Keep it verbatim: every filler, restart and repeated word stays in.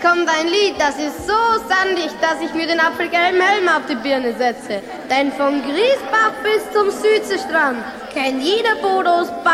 kommt ein Lied, das ist so sandig, dass ich mir den apfelgelben Helm auf die Birne setze. Denn vom Griesbach bis zum Südseestrand kennt jeder Bodos